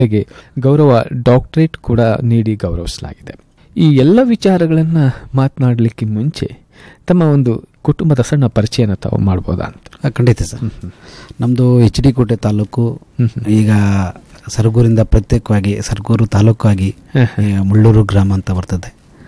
ಹಾಗೆ ಗೌರವ ಡಾಕ್ಟರೇಟ್ ಕೂಡ ನೀಡಿ ಗೌರವಿಸಲಾಗಿದೆ. ಈ ಎಲ್ಲ ವಿಚಾರಗಳನ್ನು ಮಾತನಾಡಲಿಕ್ಕೆ ಮುಂಚೆ ತಮ್ಮ ಒಂದು ಕುಟುಂಬದ ಸಣ್ಣ ಪರಿಚಯನ ತಾವು ಮಾಡ್ಬೋದಾ ಅಂತ? ಖಂಡಿತ ಸರ್. ನಮ್ಮದು HD ಕೋಟೆ ತಾಲೂಕು. ಈಗ ಸರಗೂರಿಂದ ಪ್ರತ್ಯೇಕವಾಗಿ ಸರಗೂರು ತಾಲೂಕಾಗಿ ಮುಳ್ಳೂರು ಗ್ರಾಮ ಅಂತ ಬರ್ತದೆ.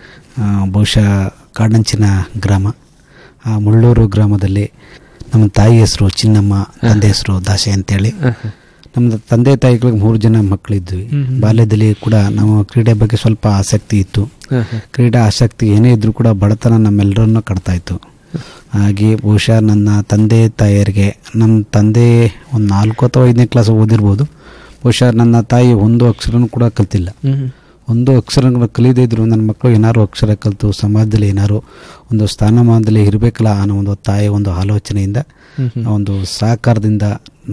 ಬಹುಶಃ ಕಾಡಂಚಿನ ಗ್ರಾಮ. ಆ ಮುಳ್ಳೂರು ಗ್ರಾಮದಲ್ಲಿ ನಮ್ಮ ತಾಯಿ ಹೆಸರು ಚಿನ್ನಮ್ಮ, ತಂದೆ ಹೆಸರು ದಾಸೆ ಅಂತೇಳಿ. ನಮ್ಮ ತಂದೆ ತಾಯಿಗಳಿಗೆ 3 ಜನ ಮಕ್ಕಳಿದ್ವಿ. ಬಾಲ್ಯದಲ್ಲಿ ಕೂಡ ನಾವು ಕ್ರೀಡೆ ಬಗ್ಗೆ ಸ್ವಲ್ಪ ಆಸಕ್ತಿ ಇತ್ತು. ಕ್ರೀಡಾ ಆಸಕ್ತಿ ಏನೇ ಇದ್ರೂ ಕೂಡ ಬಡತನ ನಮ್ಮೆಲ್ಲರನ್ನು ಕಟ್ತಾ ಇತ್ತು. ಹಾಗೆ ಬಹುಶಃ ನನ್ನ ತಂದೆ ತಾಯಿಯರಿಗೆ, ನಮ್ಮ ತಂದೆ ಒಂದು 4 ಅಥವಾ 5ನೇ ಕ್ಲಾಸ್ ಓದಿರ್ಬೋದು. ಬಹುಶಃ ನನ್ನ ತಾಯಿ ಒಂದು ಅಕ್ಷರನೂ ಕೂಡ ಕಲ್ತಿಲ್ಲ. ಒಂದು ಅಕ್ಷರಗಳು ಕಲಿಯದೇ ಇದ್ರು ನನ್ನ ಮಕ್ಕಳು ಏನಾರು ಅಕ್ಷರ ಕಲಿತು ಸಮಾಜದಲ್ಲಿ ಏನಾರು ಒಂದು ಸ್ಥಾನಮಾನದಲ್ಲಿ ಇರಬೇಕಲ್ಲ ಅನ್ನೋ ಒಂದು ತಾಯಿಯ ಒಂದು ಆಲೋಚನೆಯಿಂದ, ಒಂದು ಸಹಕಾರದಿಂದ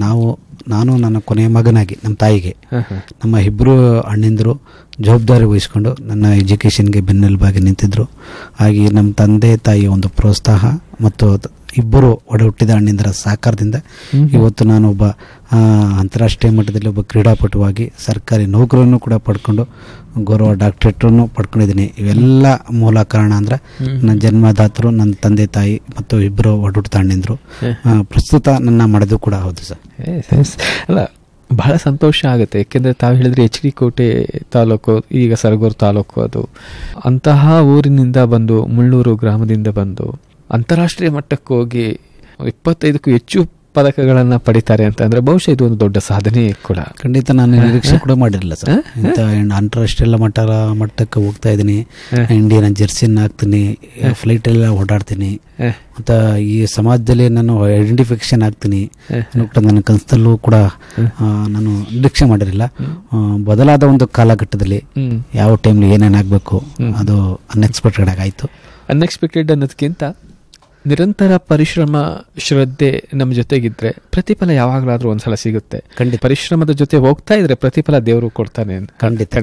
ನಾನು ನನ್ನ ಕೊನೆಯ ಮಗನಾಗಿ ನಮ್ಮ ತಾಯಿಗೆ ನಮ್ಮ ಇಬ್ಬರು ಅಣ್ಣಿಂದರು ಜವಾಬ್ದಾರಿ ವಹಿಸ್ಕೊಂಡು ನನ್ನ ಎಜುಕೇಷನ್ಗೆ ಬೆನ್ನೆಲುಬಾಗಿ ನಿಂತಿದ್ರು. ಹಾಗೆ ನಮ್ಮ ತಂದೆ ತಾಯಿಯ ಒಂದು ಪ್ರೋತ್ಸಾಹ ಮತ್ತು ಇಬ್ಬರು ಒಡ ಹುಟ್ಟಿದ ಅಣ್ಣಿಂದರ ಸಹಕಾರದಿಂದ ಇವತ್ತು ನಾನು ಒಬ್ಬ ಅಂತಾರಾಷ್ಟ್ರೀಯ ಮಟ್ಟದಲ್ಲಿ ಒಬ್ಬ ಕ್ರೀಡಾಪಟುವಾಗಿ ಸರ್ಕಾರಿ ನೌಕರನ್ನು ಕೂಡ ಪಡ್ಕೊಂಡು ಗೌರವ ಡಾಕ್ಟರೇಟನ್ನು ಪಡ್ಕೊಂಡಿದ್ದೀನಿ. ಇವೆಲ್ಲ ಮೂಲ ಕಾರಣ ಅಂದ್ರೆ ನನ್ನ ಜನ್ಮದಾತರು, ನನ್ನ ತಂದೆ ತಾಯಿ ಮತ್ತು ಇಬ್ಬರು ಒಡ ಹುಟ್ಟಿದ ಅಣ್ಣಿಂದರು. ಪ್ರಸ್ತುತ ನನ್ನ ಮಾಡೋದು ಕೂಡ ಹೌದು ಸರ್. ಅಲ್ಲ, ಬಹಳ ಸಂತೋಷ ಆಗುತ್ತೆ. ಯಾಕೆಂದರೆ ತಾವು ಹೇಳಿದ್ರೆ HD ಕೋಟೆ ತಾಲೂಕು, ಈಗ ಸರಗೂರು ತಾಲೂಕು, ಅದು ಅಂತಹ ಊರಿನಿಂದ ಬಂದು ಮುಳ್ಳೂರು ಗ್ರಾಮದಿಂದ ಬಂದು ಅಂತಾರಾಷ್ಟ್ರೀಯ ಮಟ್ಟಕ್ಕೆ ಹೋಗಿ 25ಕ್ಕೂ ಹೆಚ್ಚು ಪದಕಗಳನ್ನು ಪಡಿತಾರೆ ಅಂತ ಅಂದರೆ ಬಹುಶಃ ಇದು ಒಂದು ದೊಡ್ಡ ಸಾಧನೆ ಕೂಡ. ಖಂಡಿತ ನಾನು ನಿರೀಕ್ಷೆ ಕೂಡ ಮಾಡಿರಲಿಲ್ಲ ಸರ್. ಇಂಥ ಅಂತಾರಾಷ್ಟ್ರೀಯ ಮಟ್ಟಕ್ಕೆ ಹೋಗ್ತಾ ಇದ್ದೀನಿ, ಇಂಡಿಯನ್ ಜೆರ್ಸಿನ ಹಾಕ್ತೀನಿ, ಫ್ಲೈಟೆಲ್ಲ ಓಡಾಡ್ತೀನಿ, ಮತ್ತು ಈ ಸಮಾಜದಲ್ಲಿ ನಾನು ಐಡೆಂಟಿಫಿಕೇಶನ್ ಆಗ್ತೀನಿ ಕೂಡ ನನ್ನ ಕನಸಲ್ಲೂ ಕೂಡ ನಾನು ನಿರೀಕ್ಷೆ ಮಾಡಿರಲಿಲ್ಲ. ಬದಲಾದ ಒಂದು ಕಾಲಘಟ್ಟದಲ್ಲಿ ಯಾವ ಟೈಮ್ಲಿ ಏನೇನಾಗಬೇಕು ಅದು ಅನ್ಎಕ್ಸ್ಪೆಕ್ಟೆಡ್ ಆಗಾಯಿತು. ಅನ್ಎಕ್ಸ್ಪೆಕ್ಟೆಡ್ ಅನ್ನೋದಕ್ಕಿಂತ ನಿರಂತರ ಪರಿಶ್ರಮ, ಶ್ರದ್ಧೆ ನಮ್ಮ ಜೊತೆಗಿದ್ರೆ ಪ್ರತಿಫಲ ಯಾವಾಗಲಾದ್ರೂ ಒಂದ್ಸಲ ಸಿಗುತ್ತೆ. ಖಂಡಿತ ಪರಿಶ್ರಮದ ಜೊತೆ ಹೋಗ್ತಾ ಇದ್ರೆ ಪ್ರತಿಫಲ ದೇವರು ಕೊಡ್ತಾನೆ. ಖಂಡಿತ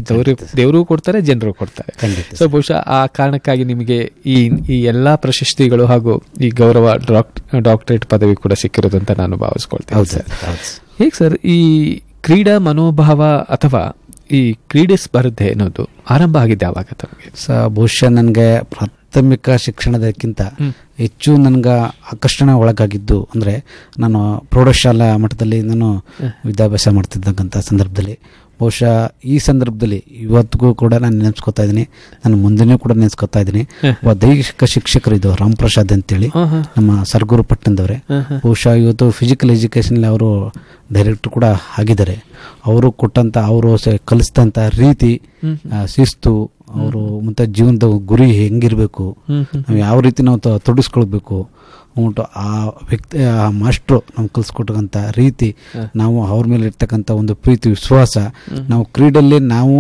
ದೇವರು ಕೊಡ್ತಾರೆ, ಜನರು ಕೊಡ್ತಾರೆ. ಸೊ ಬಹುಶಃ ಆ ಕಾರಣಕ್ಕಾಗಿ ನಿಮಗೆ ಈ ಎಲ್ಲಾ ಪ್ರಶಸ್ತಿಗಳು ಹಾಗೂ ಈ ಗೌರವ ಡಾಕ್ಟರೇಟ್ ಪದವಿ ಕೂಡ ಸಿಕ್ಕಿರೋದು ಅಂತ ನಾನು ಭಾವಿಸ್ಕೊಳ್ತೇನೆ ಸರ್. ಹೇಗೆ ಸರ್ ಈ ಕ್ರೀಡಾ ಮನೋಭಾವ ಅಥವಾ ಈ ಕ್ರೀಡೆ ಸ್ಪರ್ಧೆ ಅನ್ನೋದು ಆರಂಭ ಆಗಿದೆ ಯಾವಾಗ ತಮಗೆ? ಬಹುಶಃ ನನಗೆ ಪ್ರಾಥಮಿಕ ಶಿಕ್ಷಣದಕ್ಕಿಂತ ಹೆಚ್ಚು ನನಗೆ ಆಕರ್ಷಣೆ ಒಳಗಾಗಿದ್ದು ಅಂದರೆ ನಾನು ಪ್ರೌಢಶಾಲಾ ಮಟ್ಟದಲ್ಲಿ ನಾನು ವಿದ್ಯಾಭ್ಯಾಸ ಮಾಡ್ತಿದ್ದಂಥ ಸಂದರ್ಭದಲ್ಲಿ, ಬಹುಶಃ ಈ ಸಂದರ್ಭದಲ್ಲಿ ಇವತ್ತಿಗೂ ಕೂಡ ನಾನು ನೆನೆಸ್ಕೊತಾ ಇದ್ದೀನಿ, ನಾನು ಮುಂದೆನೂ ಕೂಡ ನೆನೆಸ್ಕೊತಾ ಇದ್ದೀನಿ. ಒಬ್ಬ ದೈಹಿಕ ಶಿಕ್ಷಕರು ಇದು ರಾಮಪ್ರಸಾದ್ ಅಂತೇಳಿ ನಮ್ಮ ಸರಗೂರು ಪಟ್ಟಣದವರೇ. ಬಹುಶಃ ಇವತ್ತು ಫಿಸಿಕಲ್ ಎಜುಕೇಷನ್ ಅವರು ಡೈರೆಕ್ಟರ್ ಕೂಡ ಆಗಿದ್ದಾರೆ. ಅವರು ಕೊಟ್ಟಂತ, ಅವರು ಕಲಿಸಿದಂಥ ರೀತಿ, ಶಿಸ್ತು, ಅವರು ಮತ್ತೆ ಜೀವನದ ಗುರಿ ಹೆಂಗಿರಬೇಕು, ನಾವು ಯಾವ ರೀತಿ ನಾವು ತೊಡಗಿಸ್ಕೊಳ್ಬೇಕು ಉಂಟು, ಆ ವ್ಯಕ್ತಿ ಆ ಮಾಸ್ಟ್ರು ನಮ್ಗೆ ಕಲಿಸ್ಕೊಟ್ಟಂಥ ರೀತಿ, ನಾವು ಅವ್ರ ಮೇಲೆ ಇರ್ತಕ್ಕಂಥ ಒಂದು ಪ್ರೀತಿ, ವಿಶ್ವಾಸ, ನಾವು ಕ್ರೀಡೆಯಲ್ಲಿ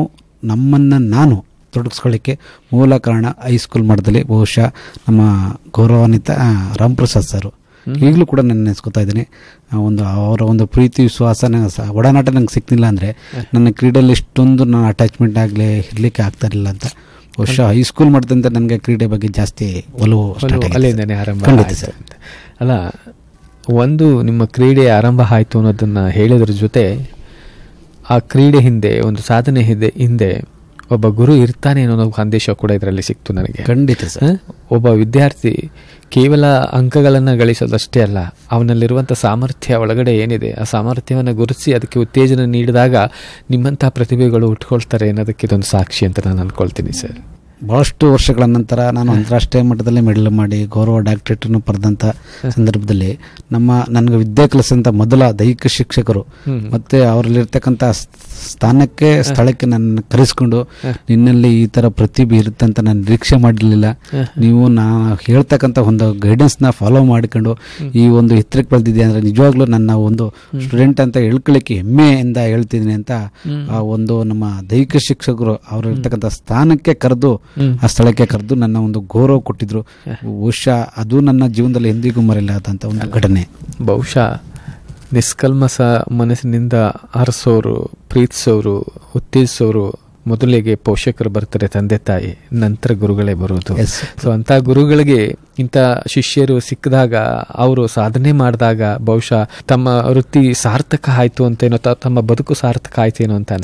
ನಾನು ತೊಡಗಿಸ್ಕೊಳ್ಳಿಕ್ಕೆ ಮೂಲ ಕಾರಣ ಹೈಸ್ಕೂಲ್ ಮಟ್ಟದಲ್ಲಿ ಬಹುಶಃ ನಮ್ಮ ಗೌರವಾನ್ವಿತ ರಾಮಪ್ರಸಾದ್ ಸರ್. ಈಗಲೂ ಕೂಡ ನಾನು ನೆನೆಸ್ಕೊತಾ ಇದ್ದೀನಿ. ಅವರ ಒಂದು ಪ್ರೀತಿ, ವಿಶ್ವಾಸ, ಒಡನಾಟ ನಂಗೆ ಸಿಕ್ಕಿಲ್ಲ ಅಂದರೆ ನನ್ನ ಕ್ರೀಡೆಯಲ್ಲಿ ಇಷ್ಟೊಂದು ನಾನು ಅಟ್ಯಾಚ್ಮೆಂಟ್ ಆಗಲಿ ಇರಲಿಕ್ಕೆ ಆಗ್ತಾ ಇರಲಿಲ್ಲ ಅಂತ. ಬಹುಶಃ ಹೈಸ್ಕೂಲ್ ಮಾಡಿದಂತೆ ನನಗೆ ಕ್ರೀಡೆ ಬಗ್ಗೆ ಜಾಸ್ತಿ ಒಲವು ಅಲ್ಲಿಂದನೇ ಆರಂಭ. ಅಲ್ಲ, ಒಂದು ನಿಮ್ಮ ಕ್ರೀಡೆ ಆರಂಭ ಆಯಿತು ಅನ್ನೋದನ್ನು ಹೇಳೋದ್ರ ಜೊತೆ ಆ ಕ್ರೀಡೆ ಹಿಂದೆ, ಒಂದು ಸಾಧನೆ ಹಿಂದೆ ಒಬ್ಬ ಗುರು ಇರ್ತಾನೆ ಅನ್ನೋ ಸಂದೇಶ ಕೂಡ ಇದರಲ್ಲಿ ಸಿಕ್ತು ನನಗೆ. ಖಂಡಿತ ಸರ್. ಒಬ್ಬ ವಿದ್ಯಾರ್ಥಿ ಕೇವಲ ಅಂಕಗಳನ್ನು ಗಳಿಸೋದಷ್ಟೇ ಅಲ್ಲ, ಅವನಲ್ಲಿರುವಂಥ ಸಾಮರ್ಥ್ಯ, ಒಳಗಡೆ ಏನಿದೆ ಆ ಸಾಮರ್ಥ್ಯವನ್ನು ಗುರುತಿಸಿ ಅದಕ್ಕೆ ಉತ್ತೇಜನ ನೀಡಿದಾಗ ನಿಮ್ಮಂಥ ಪ್ರತಿಭೆಗಳು ಉಟ್ಕೊಳ್ತಾರೆ ಅನ್ನೋದಕ್ಕೆ ಇದೊಂದು ಸಾಕ್ಷಿ ಅಂತ ನಾನು ಅಂದ್ಕೊಳ್ತೀನಿ ಸರ್. ಬಹಳಷ್ಟು ವರ್ಷಗಳ ನಂತರ ನಾನು ಅಂತಾರಾಷ್ಟ್ರೀಯ ಮಟ್ಟದಲ್ಲಿ ಮೆಡಲ್ ಮಾಡಿ ಗೌರವ ಡಾಕ್ಟರೇಟನ್ನು ಪಡೆದಂಥ ಸಂದರ್ಭದಲ್ಲಿ ನನಗೆ ವಿದ್ಯೆ ಕಲಿಸಿದಂಥ ಮೊದಲ ದೈಹಿಕ ಶಿಕ್ಷಕರು ಮತ್ತೆ ಅವರಲ್ಲಿರ್ತಕ್ಕಂಥ ಸ್ಥಳಕ್ಕೆ ನನ್ನ ಕರೆಸ್ಕೊಂಡು, ನಿನ್ನಲ್ಲಿ ಈ ಥರ ಪ್ರತಿಭೆ ಇರುತ್ತೆ ಅಂತ ನಾನು ನಿರೀಕ್ಷೆ ಮಾಡಿರಲಿಲ್ಲ, ನೀವು ಹೇಳ್ತಕ್ಕಂಥ ಒಂದು ಗೈಡೆನ್ಸ್ನ ಫಾಲೋ ಮಾಡಿಕೊಂಡು ಈ ಒಂದು ಎತ್ತರಕ್ಕೆ ಬೆಳೆದಿದೆ ಅಂದರೆ ನಿಜವಾಗ್ಲೂ ನನ್ನ ಒಂದು ಸ್ಟೂಡೆಂಟ್ ಅಂತ ಹೇಳ್ಕೊಳ್ಳಿಕ್ಕೆ ಹೆಮ್ಮೆಯಿಂದ ಹೇಳ್ತಿದ್ದೀನಿ ಅಂತ ಆ ಒಂದು ನಮ್ಮ ದೈಹಿಕ ಶಿಕ್ಷಕರು ಅವರು ಇರ್ತಕ್ಕಂಥ ಸ್ಥಾನಕ್ಕೆ ಕರೆದು, ಆ ಸ್ಥಳಕ್ಕೆ ಕರೆದು ನನ್ನ ಒಂದು ಗೌರವ ಕೊಟ್ಟಿದ್ರು. ಬಹುಶಃ ಅದು ನನ್ನ ಜೀವನದಲ್ಲಿ ಎಂದಿಗೂ ಮರೆಯಲಾದಂಥ ಒಂದು ಘಟನೆ. ಬಹುಶಃ ನಿಷ್ಕಲ್ಮಸ ಮನಸ್ಸಿನಿಂದ ಹರಿಸೋರು, ಪ್ರೀತಿಸೋರು, ಉತ್ತೇಜಿಸೋರು ಮೊದಲಿಗೆ ಪೋಷಕರು ಬರ್ತಾರೆ, ತಂದೆ ತಾಯಿ, ನಂತರ ಗುರುಗಳೇ ಬರೋದು. ಸೊ ಅಂತ ಗುರುಗಳಿಗೆ ಇಂಥ ಶಿಷ್ಯರು ಸಿಕ್ಕಿದಾಗ, ಅವರು ಸಾಧನೆ ಮಾಡಿದಾಗ ಬಹುಶಃ ತಮ್ಮ ವೃತ್ತಿ ಸಾರ್ಥಕ ಆಯ್ತು ಅಂತೇನೋ, ತಮ್ಮ ಬದುಕು ಸಾರ್ಥಕ ಆಯ್ತೇನೋ ಅಂತ